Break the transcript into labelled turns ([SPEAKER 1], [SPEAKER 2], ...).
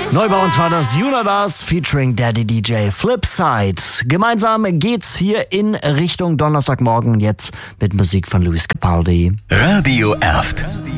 [SPEAKER 1] Neu bei uns war das Universe featuring Daddy DJ Flipside. Gemeinsam geht's hier in Richtung Donnerstagmorgen jetzt mit Musik von Luis Capaldi.
[SPEAKER 2] Radio Erft.